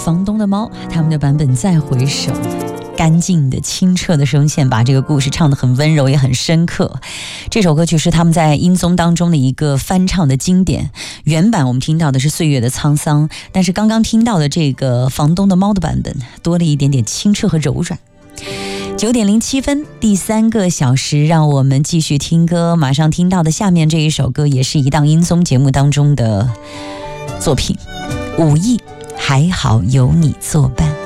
房东的猫，他们的版本再回首，干净的清澈的声线把这个故事唱得很温柔也很深刻。这首歌曲是他们在音综当中的一个翻唱的经典，原版我们听到的是岁月的沧桑，但是刚刚听到的这个房东的猫的版本多了一点点清澈和柔软。9:07，第3个小时，让我们继续听歌。马上听到的下面这一首歌也是一档音综节目当中的作品，武艺还好有你作伴。